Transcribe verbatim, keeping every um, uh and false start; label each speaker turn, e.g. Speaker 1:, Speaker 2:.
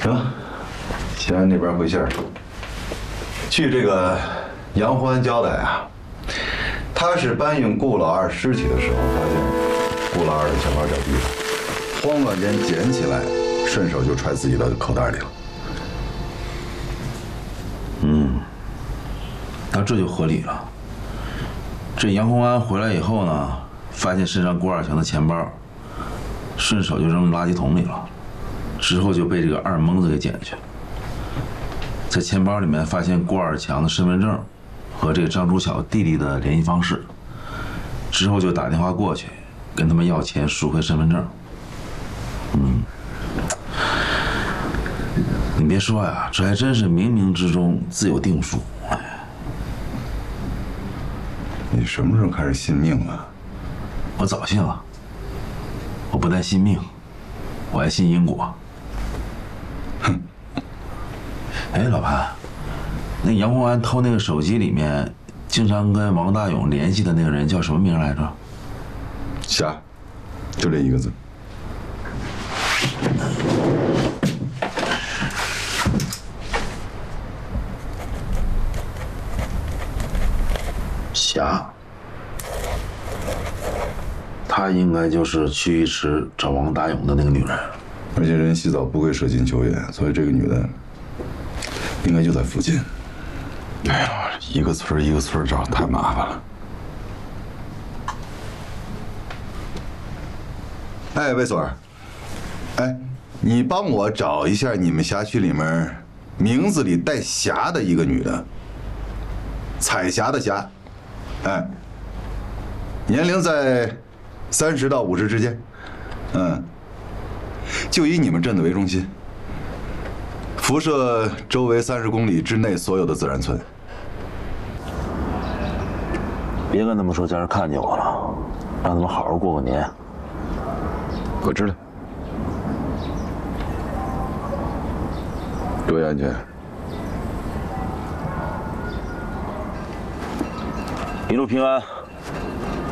Speaker 1: 成，先安那边回信儿。据这个杨欢交代啊，他是搬运顾老二尸体的时候，发现顾老二的钱包掉地上，慌乱间捡起来，顺手就揣自己的口袋里了。
Speaker 2: 嗯，那这就合理了。这杨洪安回来以后呢，发现身上顾二强的钱包，顺手就扔垃圾桶里了，之后就被这个二蒙子给捡去。在钱包里面发现顾二强的身份证和这个张楚巧弟弟的联系方式，之后就打电话过去跟他们要钱赎回身份证。嗯，你别说呀，这还真是冥冥之中自有定数。
Speaker 1: 你什么时候开始信命啊？
Speaker 2: 我早信了。我不但信命，我还信因果。
Speaker 1: 哼！
Speaker 2: 哎，老潘，那杨洪安偷那个手机里面，经常跟王大勇联系的那个人叫什么名来着？
Speaker 1: 霞，就这一个字。
Speaker 2: 霞。她应该就是去浴池找王大勇的那个女人。
Speaker 1: 而且人洗澡不会射进球眼，所以这个女的应该就在附近。哎呀，一个村一个村找，太麻烦了。哎，魏所，哎，你帮我找一下你们辖区里面名字里带“霞”的一个女的，彩霞的霞，哎，年龄在三十到五十之间，嗯。就以你们镇子为中心，辐射周围三十公里之内所有的自然村。
Speaker 2: 别跟他们说在这看见我了，让他们好好过过年。
Speaker 1: 我知道，注意安全，
Speaker 2: 一路平安。